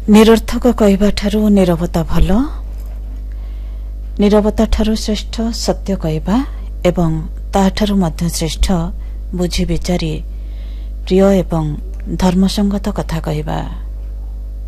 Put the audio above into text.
निरर्थक कहवा ठारू नीरवता भल नीरवता ठारू श्रेष्ठ सत्य कहवा एवं ताठारू मध्य श्रेष्ठ बुझी विचारी प्रिय एवं धर्मसंगत कथा कहवा।